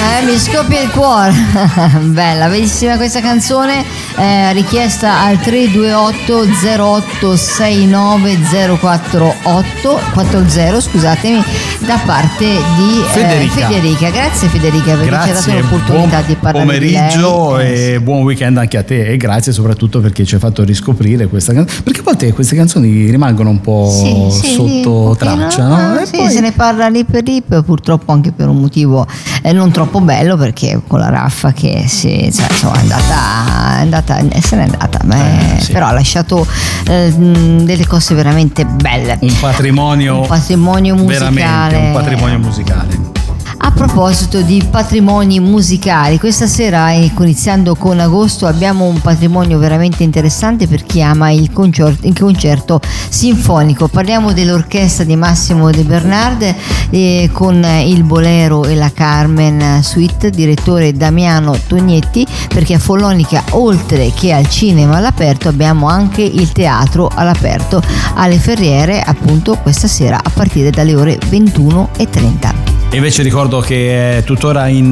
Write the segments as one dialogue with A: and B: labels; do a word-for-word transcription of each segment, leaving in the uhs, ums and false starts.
A: Eh, mi scoppia il cuore. Bella, bellissima questa canzone, eh, richiesta al tre due otto zero otto sei nove zero quattro otto quattro zero, scusatemi, da parte di eh,
B: Federica.
A: Federica. Grazie Federica perché
B: Grazie,
A: ci ha dato l'opportunità
B: buon
A: di parlare
B: pomeriggio
A: di lei.
B: e buon weekend anche a te, e grazie soprattutto perché ci hai fatto riscoprire questa canzone, perché a volte queste canzoni rimangono un po'
A: Sì, sì,
B: sotto
A: un pochino,
B: traccia, no? E
A: sì,
B: poi...
A: se ne parla lì per lì, purtroppo anche per un motivo eh, non troppo bello, perché con la Raffa che si, cioè, insomma, è andata, è andata se n'è andata, ma
B: Eh, sì.
A: però ha lasciato eh, delle cose veramente belle,
B: un patrimonio,
A: un patrimonio musicale,
B: veramente un patrimonio musicale.
A: A proposito di patrimoni musicali, questa sera, iniziando con agosto, abbiamo un patrimonio veramente interessante per chi ama il concerto, il concerto sinfonico. Parliamo dell'orchestra di Massimo De Bernarde eh, con il Bolero e la Carmen Suite, direttore Damiano Tognetti, perché a Follonica, oltre che al cinema all'aperto, abbiamo anche il teatro all'aperto alle Ferriere, appunto questa sera a partire dalle ore ventuno e trenta.
B: E invece ricordo che è tuttora in,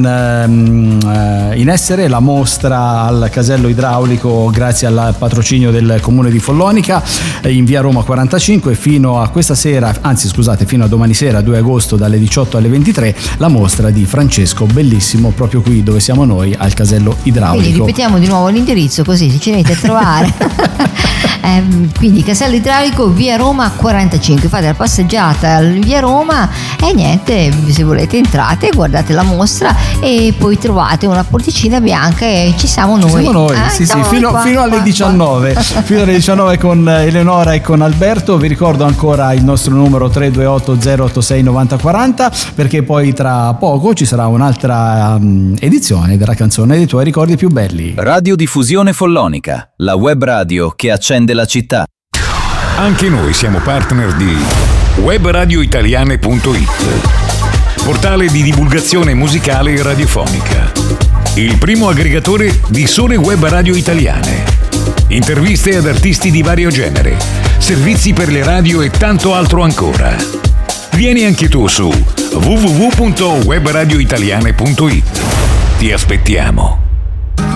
B: in essere la mostra al casello idraulico, grazie al patrocinio del comune di Follonica, in via Roma quarantacinque, fino a questa sera, anzi scusate, fino a domani sera due agosto dalle diciotto alle ventitré, la mostra di Francesco Bellissimo, proprio qui dove siamo noi, al casello idraulico.
A: Quindi ripetiamo di nuovo l'indirizzo, così se ci venite a trovare. eh, quindi casello idraulico, via Roma quarantacinque, fate la passeggiata al via Roma e niente, se volete entrate, guardate la mostra e poi trovate una porticina bianca e ci siamo noi.
B: Ci siamo noi,
A: eh,
B: sì,
A: siamo
B: sì, fino,
A: qua,
B: fino alle
A: qua,
B: diciannove,
A: qua.
B: fino alle diciannove con Eleonora e con Alberto. Vi ricordo ancora il nostro numero tre due otto zero otto sei nove zero quattro zero, perché poi tra poco ci sarà un'altra um, edizione della canzone dei tuoi ricordi più belli.
C: Radiodiffusione Follonica, la web radio che accende la città.
D: Anche noi siamo partner di web radio italiane punto it, portale di divulgazione musicale e radiofonica, il primo aggregatore di sole web radio italiane, interviste ad artisti di vario genere, servizi per le radio e tanto altro ancora. Vieni anche tu su w w w punto web radio italiane punto it. Ti aspettiamo.